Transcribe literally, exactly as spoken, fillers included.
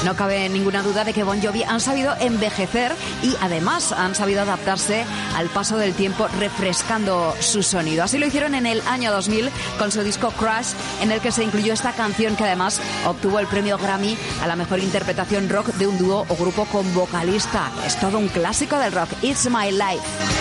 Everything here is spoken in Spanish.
No cabe ninguna duda de que Bon Jovi han sabido envejecer y además han sabido adaptarse al paso del tiempo, refrescando su sonido. Así lo hicieron en el año dos mil con su disco Crash, en el que se incluyó esta canción que además obtuvo el premio Grammy a la mejor interpretación rock de un dúo o grupo con vocalista. Es todo un clásico del rock. It's My Life.